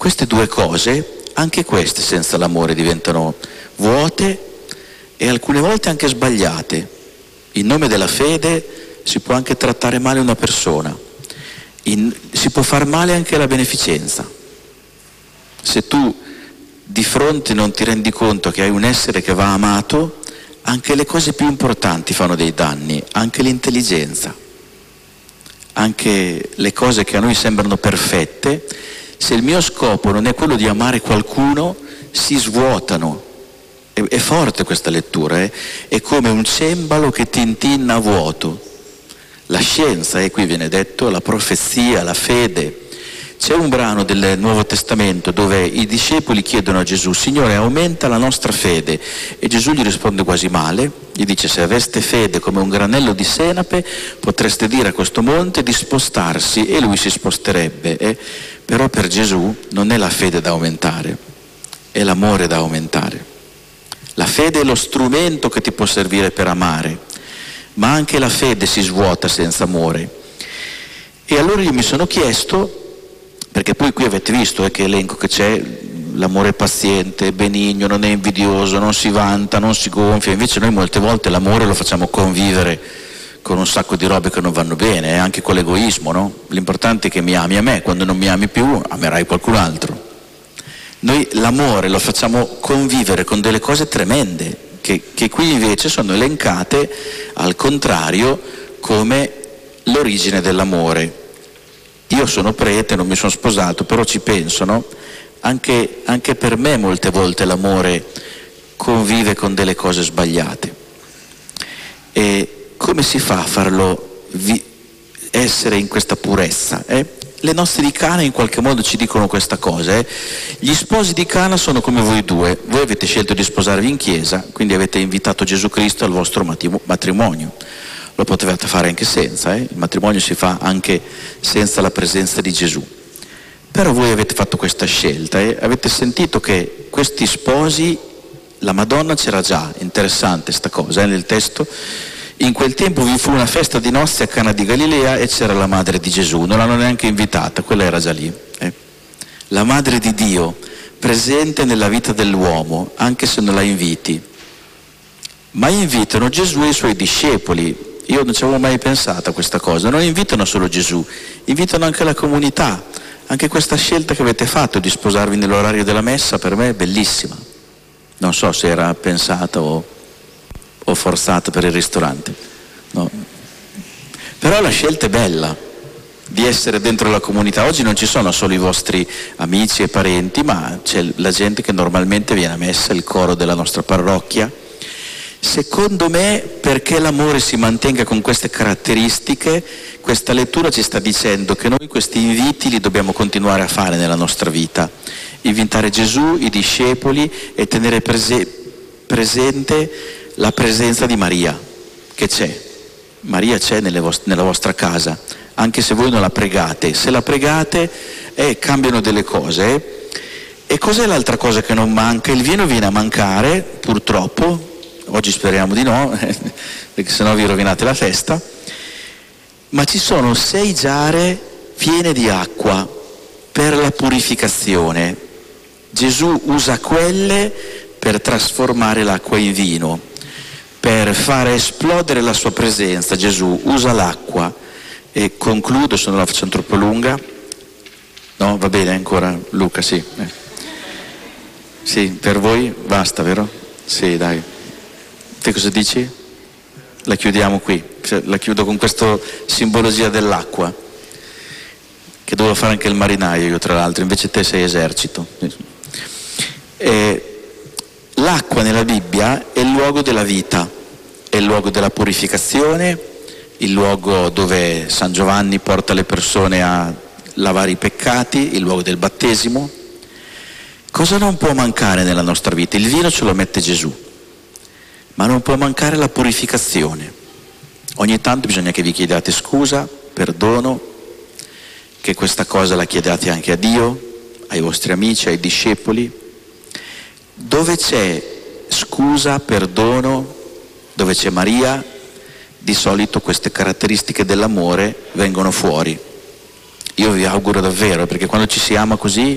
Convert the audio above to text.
queste due cose, anche queste senza l'amore diventano vuote e alcune volte anche sbagliate. In nome della fede si può anche trattare male una persona, si può far male anche alla beneficenza. Se tu di fronte non ti rendi conto che hai un essere che va amato, anche le cose più importanti fanno dei danni, anche l'intelligenza, anche le cose che a noi sembrano perfette, se il mio scopo non è quello di amare qualcuno, si svuotano. È forte questa lettura, è come un cembalo che tintinna a vuoto. La scienza, qui viene detto, la profezia, la fede. C'è un brano del Nuovo Testamento dove i discepoli chiedono a Gesù: Signore, aumenta la nostra fede, e Gesù gli risponde quasi male, gli dice: se aveste fede come un granello di senape potreste dire a questo monte di spostarsi e lui si sposterebbe. Però per Gesù non è la fede da aumentare, è l'amore da aumentare. La fede è lo strumento che ti può servire per amare, ma anche la fede si svuota senza amore. E allora io mi sono chiesto, perché poi qui avete visto che elenco che c'è: l'amore è paziente, benigno, non è invidioso, non si vanta, non si gonfia. Invece noi molte volte l'amore lo facciamo convivere con un sacco di robe che non vanno bene, anche con l'egoismo, no? L'importante è che mi ami a me, quando non mi ami più amerai qualcun altro. Noi l'amore lo facciamo convivere con delle cose tremende, che qui invece sono elencate al contrario come l'origine dell'amore. Io sono prete, non mi sono sposato, però ci penso, no? Anche per me molte volte l'amore convive con delle cose sbagliate. E come si fa a farlo essere in questa purezza? Le noste di Cana in qualche modo ci dicono questa cosa. Gli sposi di Cana sono come voi due. Voi avete scelto di sposarvi in chiesa, quindi avete invitato Gesù Cristo al vostro matrimonio. Lo potevate fare anche senza, il matrimonio si fa anche senza la presenza di Gesù. Però voi avete fatto questa scelta e avete sentito che questi sposi, la Madonna c'era già, interessante sta cosa nel testo. In quel tempo vi fu una festa di nozze a Cana di Galilea e c'era la madre di Gesù, non l'hanno neanche invitata, quella era già lì. La madre di Dio, presente nella vita dell'uomo, anche se non la inviti. Ma invitano Gesù e i suoi discepoli. Io non ci avevo mai pensato a questa cosa. Non invitano solo Gesù, invitano anche la comunità. Anche questa scelta che avete fatto di sposarvi nell'orario della messa per me è bellissima. Non so se era pensata o forzata per il ristorante, no. Però la scelta è bella, di essere dentro la comunità. Oggi non ci sono solo i vostri amici e parenti, ma c'è la gente che normalmente viene a messa, il coro della nostra parrocchia. Secondo me, perché l'amore si mantenga con queste caratteristiche, questa lettura ci sta dicendo che noi questi inviti li dobbiamo continuare a fare nella nostra vita. Invitare Gesù, i discepoli e tenere presente la presenza di Maria, che c'è. Maria c'è nella vostra casa, anche se voi non la pregate. Se la pregate, cambiano delle cose. E cos'è l'altra cosa che non manca? Il vino viene a mancare, purtroppo. Oggi speriamo di no, perché sennò vi rovinate la festa. Ma ci sono 6 giare piene di acqua per la purificazione. Gesù usa quelle per trasformare l'acqua in vino, per fare esplodere la sua presenza. Gesù usa l'acqua. E concludo, se non la faccio troppo lunga. No, va bene ancora, Luca, sì. Sì, per voi basta, vero? Sì, dai. Te cosa dici? La chiudiamo qui, la chiudo con questa simbologia dell'acqua, che dovevo fare anche il marinaio io tra l'altro, invece te sei esercito. L'acqua nella Bibbia è il luogo della vita, è il luogo della purificazione, il luogo dove San Giovanni porta le persone a lavare i peccati, il luogo del battesimo. Cosa non può mancare nella nostra vita? Il vino ce lo mette Gesù. Ma non può mancare la purificazione. Ogni tanto bisogna che vi chiediate scusa, perdono, che questa cosa la chiediate anche a Dio, ai vostri amici, ai discepoli. Dove c'è scusa, perdono, dove c'è Maria, di solito queste caratteristiche dell'amore vengono fuori. Io vi auguro davvero, perché quando ci si ama così